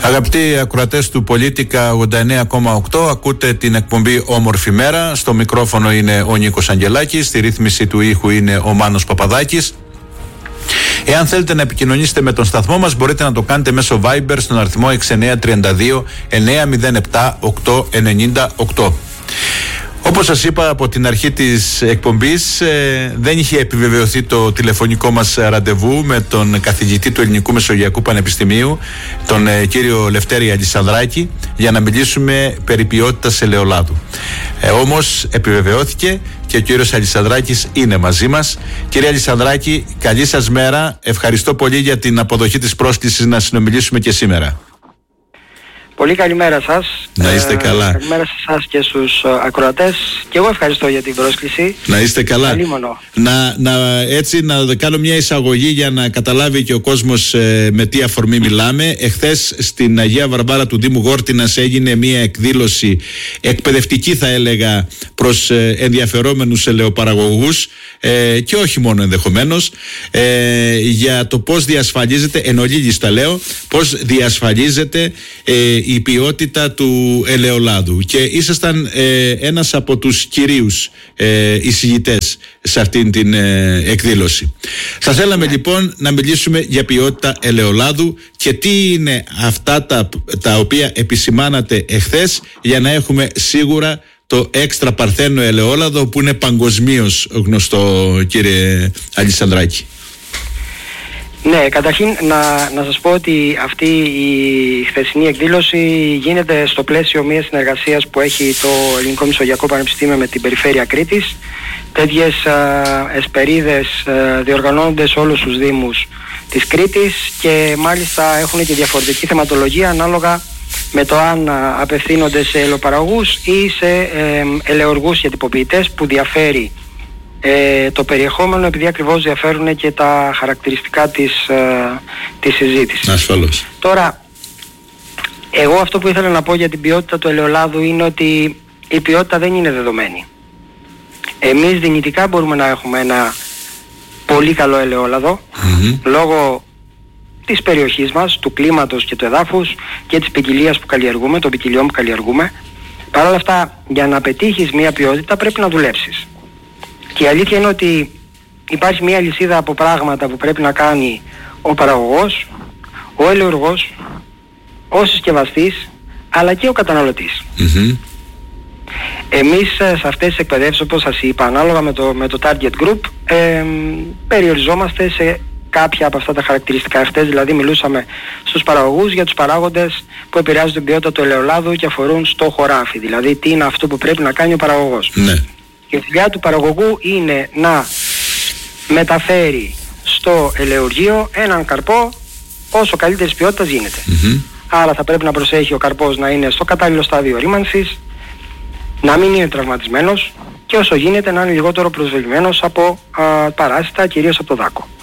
Αγαπητοί ακροατές του Πολίτικα 89,8, ακούτε την εκπομπή Όμορφη Μέρα. Στο μικρόφωνο είναι ο Νίκος Αγγελάκης, στη ρύθμιση του ήχου είναι ο Μάνος Παπαδάκης. Εάν θέλετε να επικοινωνήσετε με τον σταθμό μας, μπορείτε να το κάνετε μέσω Viber στον αριθμό 6932 907 898. Όπως σας είπα από την αρχή της εκπομπής, δεν είχε επιβεβαιωθεί το τηλεφωνικό μας ραντεβού με τον καθηγητή του Ελληνικού Μεσογειακού Πανεπιστημίου, τον κύριο Λευτέρη Αλισανδράκη, για να μιλήσουμε περί ποιότητας ελαιολάδου. Όμως επιβεβαιώθηκε και ο κύριος Αλισανδράκης είναι μαζί μας. Κύριε Αλισανδράκη, καλή σας μέρα. Ευχαριστώ πολύ για την αποδοχή της πρόσκλησης να συνομιλήσουμε και σήμερα. Πολύ καλημέρα σας. Να είστε καλά. Καλημέρα σε εσάς και στους ακροατές. Και εγώ ευχαριστώ για την πρόσκληση. Να είστε καλά. Έτσι να κάνω μια εισαγωγή για να καταλάβει και ο κόσμος με τι αφορμή μιλάμε. Εχθές στην Αγία Βαρβάρα του Δήμου Γόρτινας έγινε μια εκδήλωση εκπαιδευτική, θα έλεγα, προς ενδιαφερόμενους ελαιοπαραγωγούς και όχι μόνο ενδεχομένως, για το πώς διασφαλίζεται, εν ολίγης τα λέω, πώς διασφαλίζεται η ποιότητα του ελαιολάδου, και ήσασταν ένας από τους κυρίους εισηγητές σε αυτήν την εκδήλωση. Θα θέλαμε λοιπόν να μιλήσουμε για ποιότητα ελαιολάδου και τι είναι αυτά τα οποία επισημάνατε εχθές, για να έχουμε σίγουρα το έξτρα παρθένο ελαιόλαδο που είναι παγκοσμίως γνωστό, κύριε Αλισανδράκη. Ναι, καταρχήν να σας πω ότι αυτή η χθεσινή εκδήλωση γίνεται στο πλαίσιο μιας συνεργασίας που έχει το Ελληνικό Μεσογειακό Πανεπιστήμιο με την Περιφέρεια Κρήτης. Τέτοιες εσπερίδες διοργανώνονται σε όλους τους δήμους της Κρήτης και μάλιστα έχουν και διαφορετική θεματολογία ανάλογα με το αν απευθύνονται σε ελαιοπαραγωγούς ή σε ελαιοργούς και τυποποιητές, που διαφέρει το περιεχόμενο επειδή ακριβώς διαφέρουν και τα χαρακτηριστικά της συζήτησης. Ασφαλώς. Τώρα, εγώ αυτό που ήθελα να πω για την ποιότητα του ελαιολάδου είναι ότι η ποιότητα δεν είναι δεδομένη. Εμείς δυνητικά μπορούμε να έχουμε ένα πολύ καλό ελαιόλαδο, λόγω της περιοχής μας, του κλίματος και του εδάφους και της ποικιλίας που καλλιεργούμε, των ποικιλιών που καλλιεργούμε. Παρ' όλα αυτά, για να πετύχεις μια ποιότητα πρέπει να δουλέψεις. Και η αλήθεια είναι ότι υπάρχει μια λυσίδα από πράγματα που πρέπει να κάνει ο παραγωγός, ο ελαιοργός, ο συσκευαστής, αλλά και ο καταναλωτής. Εμείς σε αυτές τις εκπαιδεύσεις, όπως σας είπα, ανάλογα με το target group, περιοριζόμαστε σε κάποια από αυτά τα χαρακτηριστικά. Αυτές δηλαδή μιλούσαμε στους παραγωγούς για τους παράγοντες που επηρεάζουν την ποιότητα του ελαιολάδου και αφορούν στο χωράφι. Δηλαδή τι είναι αυτό που πρέπει να κάνει ο παραγωγός. Ναι. Η δουλειά του παραγωγού είναι να μεταφέρει στο ελαιουργείο έναν καρπό όσο καλύτερης ποιότητας γίνεται. Άρα θα πρέπει να προσέχει ο καρπός να είναι στο κατάλληλο στάδιο ρήμανσης, να μην είναι τραυματισμένος και όσο γίνεται να είναι λιγότερο προσβεβλημένος από παράσιτα, κυρίως από το δάκο.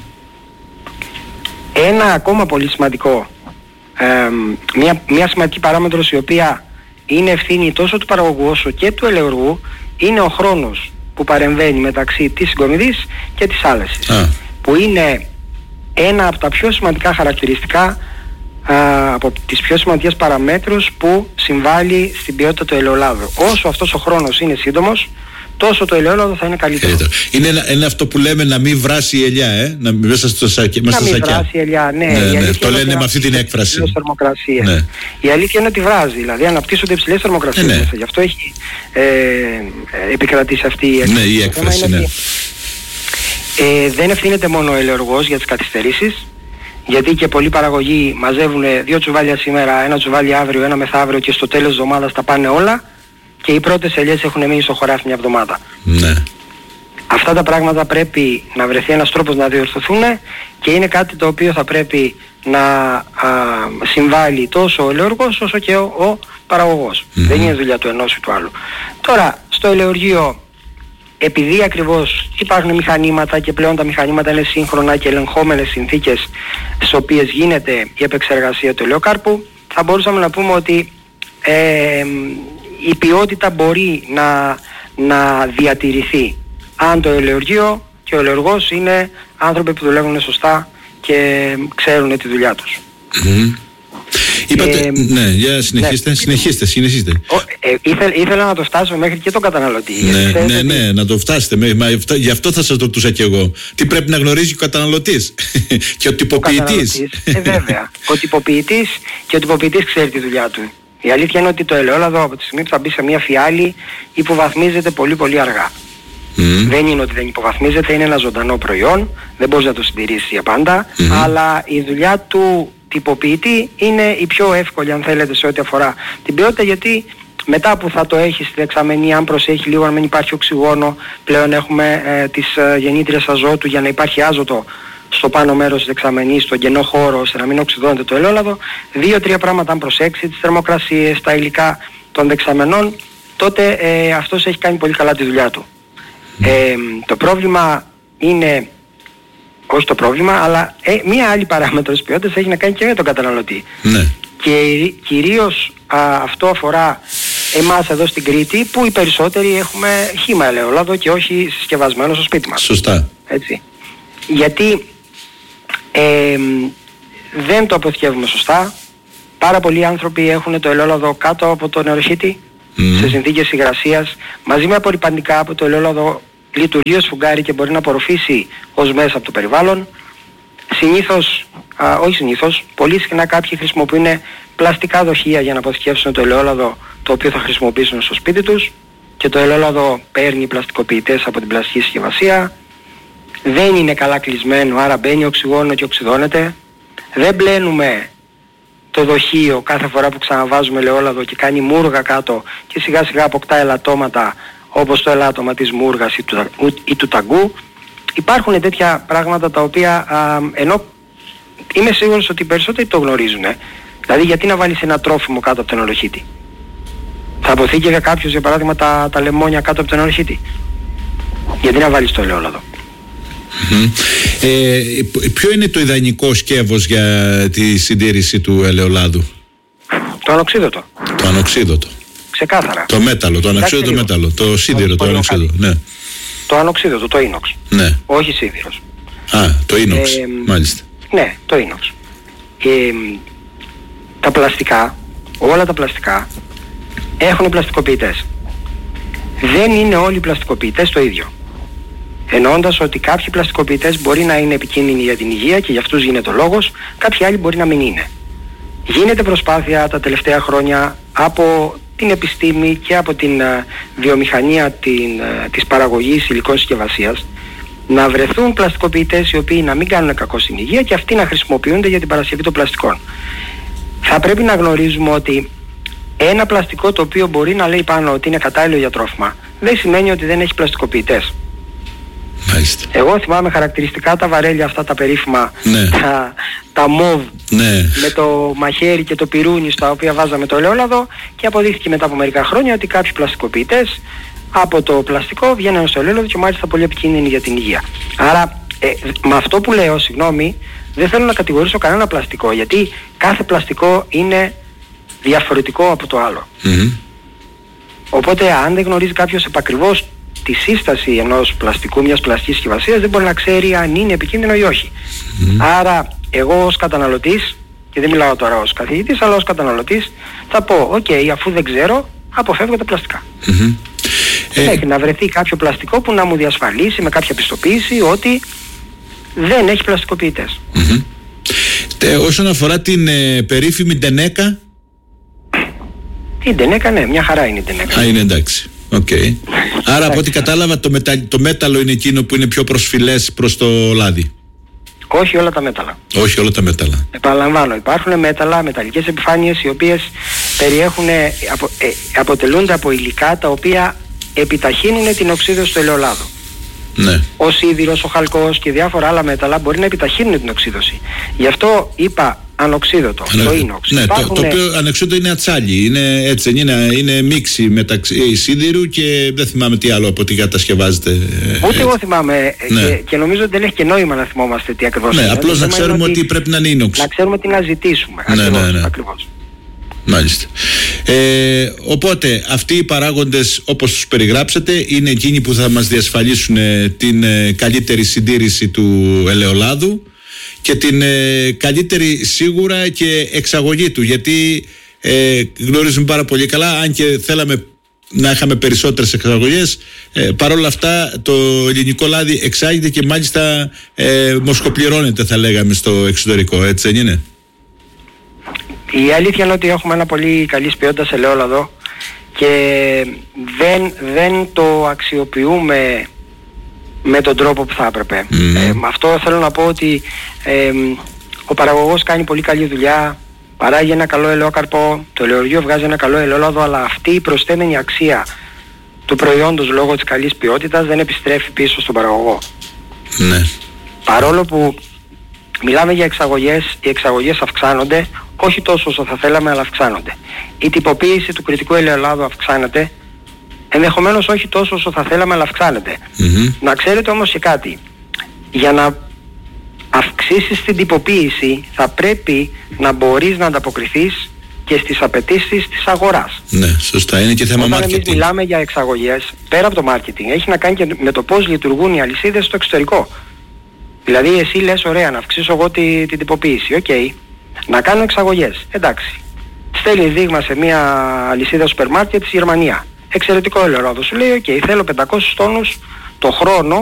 Ένα ακόμα πολύ σημαντικό, μια σημαντική παράμετρος η οποία είναι ευθύνη τόσο του παραγωγού όσο και του ελαιοργού, είναι ο χρόνος που παρεμβαίνει μεταξύ της συγκομιδής και της άλεσης, που είναι ένα από τα πιο σημαντικά χαρακτηριστικά, από τις πιο σημαντικές παραμέτρους που συμβάλλει στην ποιότητα του ελαιολάδου. Όσο αυτός ο χρόνος είναι σύντομος, τόσο το ελαιόλαδο θα είναι καλύτερο. Είναι αυτό που λέμε να μην βράσει η ελιά, μέσα στο σακιά. Να μην βράσει η ελιά, ναι. Το λένε με αυτή την έκφραση. Ναι. Η αλήθεια είναι ότι βράζει, δηλαδή αναπτύσσονται υψηλές θερμοκρασίες μέσα. Γι' αυτό έχει επικρατήσει αυτή η έκφραση. Ναι, η έκφραση, ναι. Δεν ευθύνεται μόνο ο ελαιοργός για τις καθυστερήσεις, γιατί και πολλοί παραγωγοί μαζεύουν 2 τσουβάλια σήμερα, 1 τσουβάλι αύριο, 1 μεθαύριο και στο τέλος της εβδομάδας τα πάνε όλα και οι πρώτες ελιές έχουν μείνει στο χωράφι μια εβδομάδα. Ναι. Αυτά τα πράγματα πρέπει να βρεθεί ένας τρόπος να διορθωθούν και είναι κάτι το οποίο θα πρέπει να συμβάλλει τόσο ο ελαιοργός όσο και ο παραγωγός. Δεν είναι δουλειά του ενός ή του άλλου. Τώρα, στο ελαιοργείο, επειδή ακριβώς υπάρχουν μηχανήματα και πλέον τα μηχανήματα είναι σύγχρονα και ελεγχόμενες συνθήκες στις οποίες γίνεται η επεξεργασία του ελαιοκάρπου, θα μπορούσαμε να πούμε ότι η ποιότητα μπορεί να διατηρηθεί αν το ελαιοργείο και ο ελαιοργός είναι άνθρωποι που δουλεύουν σωστά και ξέρουν τη δουλειά τους. Είπατε, ναι, για συνεχίστε. Ήθελα να το φτάσω μέχρι και τον καταναλωτή. Ναι, να το φτάσετε. Γι' αυτό θα σας ρωτούσα κι εγώ. Τι πρέπει να γνωρίζει ο καταναλωτής και ο τυποποιητής. Βέβαια. Ο τυποποιητής ξέρει τη δουλειά του. Η αλήθεια είναι ότι το ελαιόλαδο από τη στιγμή που θα μπει σε μια φιάλη υποβαθμίζεται πολύ πολύ αργά. Δεν είναι ότι δεν υποβαθμίζεται, είναι ένα ζωντανό προϊόν, δεν μπορείς να το συντηρήσεις για πάντα, αλλά η δουλειά του τυποποιητή είναι η πιο εύκολη αν θέλετε σε ό,τι αφορά την ποιότητα, γιατί μετά που θα το έχει στη δεξαμενή, αν προσέχει λίγο να μην υπάρχει οξυγόνο, πλέον έχουμε τις γεννήτριες αζότου για να υπάρχει άζωτο στο πάνω μέρος της δεξαμενής, στον κενό χώρο, ώστε να μην οξυδώνεται το ελαιόλαδο. 2-3 πράγματα αν προσέξει, τις θερμοκρασίες, τα υλικά των δεξαμενών, τότε αυτός έχει κάνει πολύ καλά τη δουλειά του. Το πρόβλημα είναι, όχι το πρόβλημα, αλλά μία άλλη παράμετρος ποιότητας έχει να κάνει και με τον καταναλωτή. Ναι. Και κυρίως αυτό αφορά εμάς εδώ στην Κρήτη, που οι περισσότεροι έχουμε χύμα ελαιόλαδο και όχι συσκευασμένο στο σπίτι μας. Σωστά. Έτσι. Γιατί δεν το αποθηκεύουμε σωστά. Πάρα πολλοί άνθρωποι έχουν το ελαιόλαδο κάτω από το νεροχύτη, σε συνθήκες υγρασίας, μαζί με απορρυπαντικά από το ελαιόλαδο λειτουργεί ως φουγγάρι και μπορεί να απορροφήσει ως μέσα από το περιβάλλον. Πολύ συχνά κάποιοι χρησιμοποιούν πλαστικά δοχεία για να αποθηκεύσουν το ελαιόλαδο το οποίο θα χρησιμοποιήσουν στο σπίτι τους, και το ελαιόλαδο παίρνει πλαστικοποιητές από την πλαστική συσκευασία. Δεν είναι καλά κλεισμένο, άρα μπαίνει οξυγόνο και οξυδώνεται. Δεν μπλένουμε το δοχείο κάθε φορά που ξαναβάζουμε ελαιόλαδο και κάνει μούργα κάτω και σιγά σιγά αποκτά ελαττώματα, όπως το ελάττωμα της μούργας ή του ταγκού. Υπάρχουν τέτοια πράγματα τα οποία ενώ είμαι σίγουρος ότι οι περισσότεροι το γνωρίζουν. Δηλαδή γιατί να βάλεις ένα τρόφιμο κάτω από τον νεροχύτη? Θα αποθήκευε κάποιος για παράδειγμα τα λεμόνια κάτω από τον νεροχύτη? Γιατί να βάλεις το ελαιόλαδο? Ποιο είναι το ιδανικό σκεύος για τη συντήρηση του ελαιολάδου? Το ανοξίδωτο. Το ανοξίδωτο. Ξεκάθαρα. Το μέταλλο, το ανοξίδωτο μέταλλο. Το σίδηρο, το ανοξίδωτο. Ναι. Το ανοξίδωτο, το ίνοξ. Ναι. Όχι σίδηρος. Το ίνοξ. Μάλιστα. Ναι, το ίνοξ. Τα πλαστικά, όλα τα πλαστικά έχουν πλαστικοποιητές. Δεν είναι όλοι οι πλαστικοποιητές το ίδιο. Εννοώντας ότι κάποιοι πλαστικοποιητές μπορεί να είναι επικίνδυνοι για την υγεία και για αυτούς γίνεται ο λόγος, κάποιοι άλλοι μπορεί να μην είναι. Γίνεται προσπάθεια τα τελευταία χρόνια από την επιστήμη και από την βιομηχανία της παραγωγής υλικών συσκευασίας να βρεθούν πλαστικοποιητές οι οποίοι να μην κάνουν κακό στην υγεία και αυτοί να χρησιμοποιούνται για την παρασκευή των πλαστικών. Θα πρέπει να γνωρίζουμε ότι ένα πλαστικό το οποίο μπορεί να λέει πάνω ότι είναι κατάλληλο για τρόφιμα δεν σημαίνει ότι δεν έχει πλαστικοποιητές. Μάλιστα. Εγώ θυμάμαι χαρακτηριστικά τα βαρέλια αυτά τα περίφημα, ναι. τα μοβ, ναι. με το μαχαίρι και το πυρούνι στα οποία βάζαμε το ελαιόλαδο, και αποδείχθηκε μετά από μερικά χρόνια ότι κάποιοι πλαστικοποιητές από το πλαστικό βγαίνουν στο ελαιόλαδο και μάλιστα πολύ επικίνδυνοι για την υγεία. Άρα με αυτό που λέω, συγγνώμη, δεν θέλω να κατηγορήσω κανένα πλαστικό, γιατί κάθε πλαστικό είναι διαφορετικό από το άλλο. Οπότε αν δεν γνωρίζει κάποιος επακριβώς τη σύσταση ενός πλαστικού, μιας πλαστικής συσκευασίας, δεν μπορεί να ξέρει αν είναι επικίνδυνο ή όχι. Άρα εγώ ως καταναλωτής, και δεν μιλάω τώρα ως καθηγητής, αλλά ως καταναλωτής θα πω αφού δεν ξέρω, αποφεύγω τα πλαστικά. Έχει να βρεθεί κάποιο πλαστικό που να μου διασφαλίσει με κάποια πιστοποίηση ότι δεν έχει πλαστικοποιητές. Όσον αφορά την περίφημη ντενέκα, η ντενέκα, ναι, μια χαρά είναι η ντενέκα. Είναι εντάξει. Okay. Άρα από ό,τι κατάλαβα το μέταλλο είναι εκείνο που είναι πιο προσφυλές προς το λάδι. Όχι όλα τα μέταλλα. Όχι όλα τα μέταλλα. Επαναλαμβάνω, υπάρχουν μέταλλα, μεταλλικές επιφάνειες οι οποίες αποτελούνται από υλικά τα οποία επιταχύνουν την οξύδωση του ελαιολάδου. Ναι. Ο σίδηρος, ο χαλκός και διάφορα άλλα μέταλλα μπορεί να επιταχύνουν την οξύδωση. Γι' αυτό είπα ανοξίδωτο, το ίνοξ. Ναι, το οποίο ανοξίδωτο είναι ατσάλι, είναι έτσι, είναι μίξη μεταξύ σίδηρου και δεν θυμάμαι τι άλλο από ό,τι κατασκευάζεται. Ούτε εγώ θυμάμαι, ναι. και νομίζω ότι δεν έχει και νόημα να θυμόμαστε τι ακριβώς είναι. Ναι, απλώς να ξέρουμε ότι πρέπει να είναι ίνοξ. Να ξέρουμε τι να ζητήσουμε. Ακριβώς. Μάλιστα. Οπότε αυτοί οι παράγοντες, όπως τους περιγράψατε, είναι εκείνοι που θα μας διασφαλίσουν την καλύτερη συντήρηση του ελαιολάδου και την καλύτερη σίγουρα και εξαγωγή του, γιατί γνωρίζουμε πάρα πολύ καλά, αν και θέλαμε να είχαμε περισσότερες εξαγωγές, παρόλα αυτά το ελληνικό λάδι εξάγεται και μάλιστα μοσχοπληρώνεται, θα λέγαμε, στο εξωτερικό, έτσι δεν είναι? Η αλήθεια είναι ότι έχουμε ένα πολύ καλής ποιότητας ελαιόλαδο και δεν το αξιοποιούμε με τον τρόπο που θα έπρεπε. Με αυτό θέλω να πω ότι ο παραγωγός κάνει πολύ καλή δουλειά, παράγει ένα καλό ελαιόκαρπο, το ελαιοργείο βγάζει ένα καλό ελαιόλαδο, αλλά αυτή η προσθέμενη αξία του προϊόντος λόγω της καλής ποιότητας δεν επιστρέφει πίσω στον παραγωγό. Ναι. Παρόλο που μιλάμε για εξαγωγές, οι εξαγωγές αυξάνονται, όχι τόσο όσο θα θέλαμε, αλλά αυξάνονται. Η τυποποίηση του κριτικού ελαιολάδου αυξάνεται, ενδεχομένως όχι τόσο όσο θα θέλαμε, αλλά αυξάνεται. Να ξέρετε όμως και κάτι, για να αυξήσεις την τυποποίηση θα πρέπει να μπορείς να ανταποκριθείς και στις απαιτήσεις της αγοράς. Ναι, σωστά, είναι και θέμα marketing. Όταν εμείς μιλάμε για εξαγωγές, πέρα από το marketing, έχει να κάνει και με το πώς λειτουργούν οι αλυσίδες στο εξωτερικό. Δηλαδή εσύ λες, ωραία, να αυξήσω εγώ την τυποποίηση, οκ, να κάνω εξαγωγές, εντάξει. Στέλνεις δείγμα σε μια αλυσίδα σούπερ μάρκετ στη Γερμανία. Εξαιρετικό ελαιόλαδο, σου λέει, οκ, θέλω 500 τόνους το χρόνο